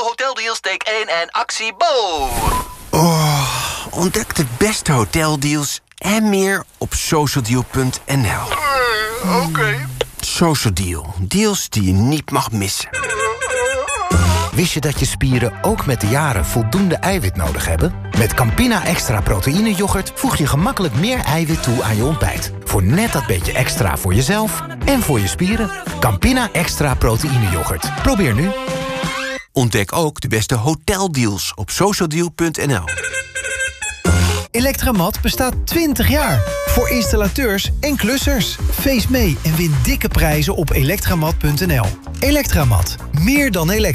Social Hoteldeals, take 1 en actie Bo. Ontdek de beste hoteldeals en meer op socialdeal.nl. Oké. Social Deal. Deals die je niet mag missen. Wist je dat je spieren ook met de jaren voldoende eiwit nodig hebben? Met Campina Extra Proteïne Yoghurt voeg je gemakkelijk meer eiwit toe aan je ontbijt. Voor net dat beetje extra voor jezelf en voor je spieren. Campina Extra Proteïne Yoghurt. Probeer nu. Ontdek ook de beste hoteldeals op socialdeal.nl. Elektramat bestaat 20 jaar. Voor installateurs en klussers. Feest mee en win dikke prijzen op elektramat.nl. Elektramat. Meer dan elektra.